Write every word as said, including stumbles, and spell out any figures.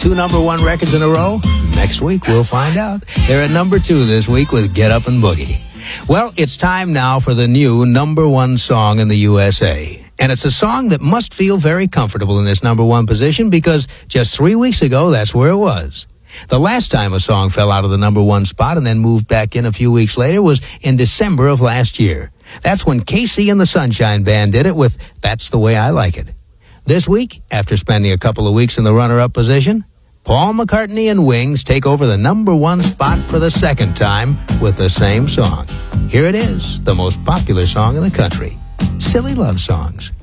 two number one records in a row? Next week, we'll find out. They're at number two this week with Get Up and Boogie. Well, it's time now for the new number one song in the U S A. And it's a song that must feel very comfortable in this number one position because just three weeks ago, that's where it was. The last time a song fell out of the number one spot and then moved back in a few weeks later was in December of last year. That's when Casey and the Sunshine Band did it with That's the Way I Like It. This week, after spending a couple of weeks in the runner-up position, Paul McCartney and Wings take over the number one spot for the second time with the same song. Here it is, the most popular song in the country, Silly Love Songs.